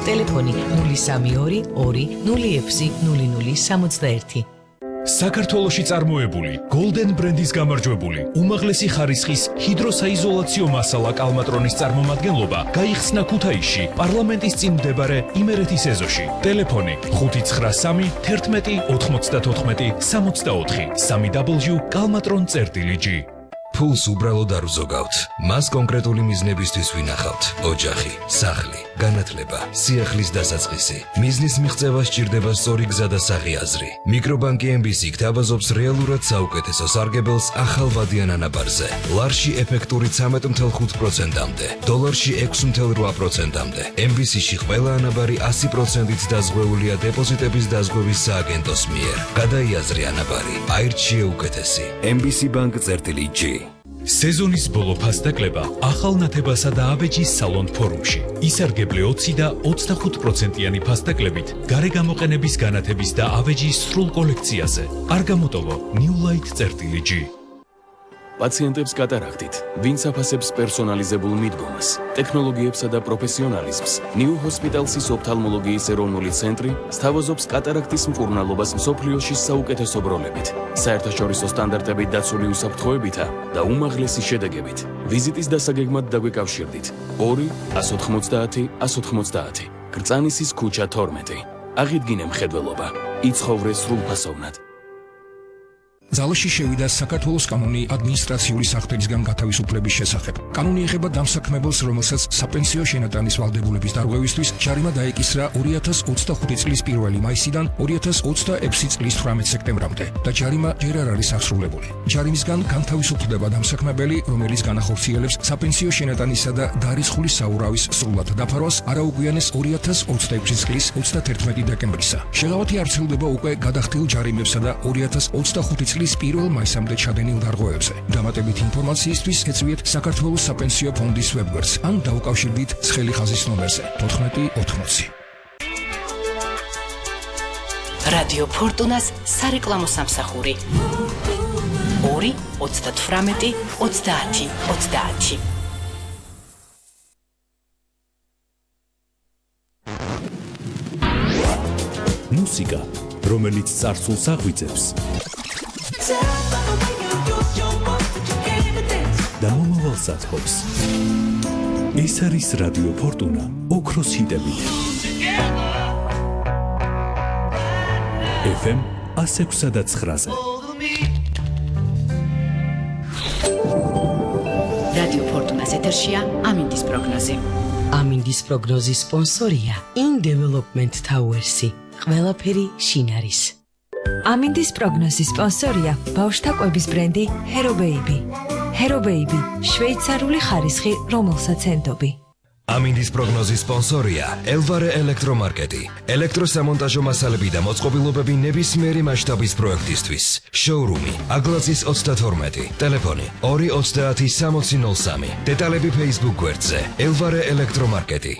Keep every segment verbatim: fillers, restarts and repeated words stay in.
ტელეფონი ნული სამი ორი ორი ნული ექვსი ნული ნული სამოცდაერთი. საქართველოში წარმოებული Golden ბრენდის გამარჯვებული უმაღლესი ხარისხის ჰიდროსაიზოლაციო მასალა კალმატრონის წარმომადგენლობა გაიხსნა ქუთაისში პარლამენტის წინ მდებარე იმერეთის ეზოში. ტელეფონი ხუთი ცხრა სამი თერთმეტი ოთხმოცდათოთხმეტი სამოცდაოთხი სამი დაბლიუ კალმატრონ წერტილი ჯი. ფულს უბრალოდ არ ვზოგავთ. მას კონკრეტული მიზნებისთვის ვინახავთ. ოჯახი, სახლი, განათლება, სიახლის დასაწყისი. მიზნის მიღწევა სჭირდება სწორი გზა და საღი აზრი. მიკრობანკი ემ ბი სი გთავაზობს რეალურად საუკეთესო სარგებელს ახალვადიან ანაბარზე. ლარში ეფექტური ცამეტ ათი ხუთი პროცენტამდე, დოლარში ექვსი ათი რვა პროცენტამდე. ემ ბი სი-ში ყველა ანაბარი ასი პროცენტით დაზღვეულია დეპოზიტების დაზღვევის სააგენტოს მიერ. გადაიაზრე ანაბარი, აირჩიე უკეთესი. ემ ბი სი ბანკ წერტილი ჯი. სეზონის ბოლო ფასდაკლება ახალ ნათებასა და ავეჯის სალონ ფორუმში. ისარგებლე ოცი და ოცდახუთ პროცენტიანი ფასდაკლებით გარე გამოყენების განათების და ავეჯის სრულ კოლექციაზე. არ გამოტოვო New Light წერტილი ჯი. პაციენტებს კატარაქტით, ვინც აფასებს პერსონალიზებულ მიდგომას, ტექნოლოგიებსა და პროფესიონალიზმს, New Hospital's ოფთალმოლოგიის ეროვნული ცენტრი სთავაზობს კატარაქტის მკურნალობას მსოფლიოში საუკეთესო ბროლებით, საერთაშორისო სტანდარტებით დაცული უსაფრთხოებითა და უმაღლესი შედეგებით. ვიზიტის დასაგეგმად დაგვიკავშირდით ორი ათას ოთხმოცდაათი ათას ოთხმოცდაათი გრწანისის ქუჩა თორმეტი. აღიდგინე მხედველობა, იცხოვრე სრულფასოვნად. ძალაში შევიდა საქართველოს კანონი ადმინისტრაციული საქმისგან გათავისუფლების შესახებ. კანონი ეხება დამსაქმებელს, რომელსაც საპენსიო შენატანის ვალდებულების დარღვევისთვის ჯარიმა დაეკისრა ორი ათას ოცდახუთი წლის პირველი მაისიდან ორი ათას ოცდაექვსი წლის თვრამეტ სექტემბრამდე და ჯარიმა ჯერ არ არის აღსრულებული. ჯარიმისგან განთავისუფლდება დამსაქმებელი, რომელიც განახორციელებს საპენსიო შენატანისა და დარისხული საურავის სრულად დაფარვას არაუგვიანეს ორი ათას ოცდაექვსი წლის ოცდათერთმეტი დეკემბრისა. შეღავათი არსებობა უკვე გადახდილ ჯარიმებსა და ორი ათას ოცდახუთი წლის პირველ მაისამდე ჩადენილ დარღვევებზე. დამატებით ინფორმაციისთვის ეწვიეთ საქართველოს საპენსიო ფონდის ვებგვერდს ან დაუკავშირდით ცხელი ხაზის ნომერზე თოთხმეტი ოთხმოცი. რადიო ფორტუნას სარეკლამო სამსახური ორი ოცდათვრამეტი ოცდაათი ოცდაათი. მუსიკა, რომელიც წარსულს აღვიძებს და მომავალს ათხოვს. ეს არის რადიო ფორტუნა ოქროს ჰიტებით. ეფ ემ ათას ექვსი და ცხრაზე. რადიო ფორტუნას ეთერშია ამინდის პროგნოზი. ამინდის პროგნოზის სპონსორია In Development Towers-ი. ყველაფერი შინ არის. ამინდის პროგნოზის სპონსორია ბავშვთა კვების ბრენდი Hero Baby. Hero Baby, შვეიცარიული ხარისხი, რომელსაც ენდობი. ამინდის პროგნოზის სპონსორია ელვარე ელექტრომარკეტი. ელექტროსამონტაჟო მასალები და მოწყობილობები ნებისმიერი მასშტაბის პროექტისთვის. შოურუმი აგლაზის ოცდათორმეტი, ტელეფონი ორი ოცდაათი სამოცი ნული სამი. დეტალები Facebook გვერდზე ელვარე ელექტრომარკეტი.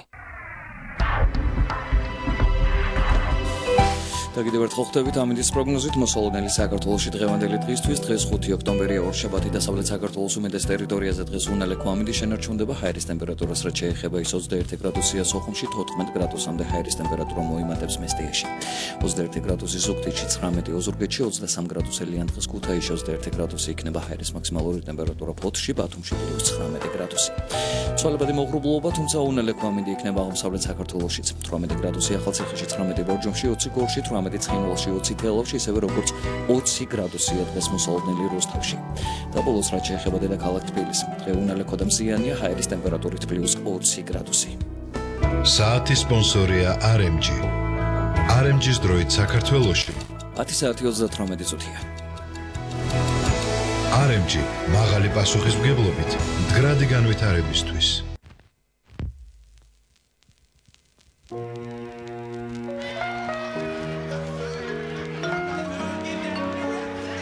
და კიდევ ერთხელ ხვდებით ამინდის პროგნოზით მოსალოდნელი საქართველოში დღევანდელი დღისთვის დღეს ხუთი ოქტომბერია ორშაბათი დასავლეთ საქართველოს უმეტეს ტერიტორიაზე დღეს უნალექო ამინდი შენარჩუნდება ჰაერის ტემპერატურას რაც შეეხება ის ოცდაერთი გრადუსია სოხუმში თოთხმეტ გრადუსამდე ჰაერის ტემპერატურა მოიმატებს მესტიაში ოცდაერთი გრადუსი ზუგდიდში ცხრამეტი ოზურგეთში ოცდასამი გრადუსელიან დღეს ქუთაისში ოცდაერთი გრადუსი იქნება ჰაერის მაქსიმალური ტემპერატურა ფოთში ბათუმში პლუს ცხრამეტი გრადუსი ცვალებადი მოღრუბლობა თუმცა უნალექო ამინდი იქნება აღმოსავლეთ საქართველოშიც თვრამეტი გრადუსი ახალციხეში ცხრამეტი ბორჯომში ოცი გორში თვრამეტი ცხინვალში ოცი თელავში ისევე როგორც ოცი გრადუსია დღეს მოსალოდნელი რუსთავში და ბოლოს რაც შეეხება დედაქალაქ თბილისს დღე უნალექო და მზიანია ჰაერის ტემპერატურით პლუს ოცი გრადუსი საათის სპონსორია არ ემ ჯი არ ემ ჯის დროით საქართველოში ათი საათი ოცდათვრამეტი წუთია არ ემ ჯი მაღალი პასუხისმგებლობით მდგრადი განვითარებისთვის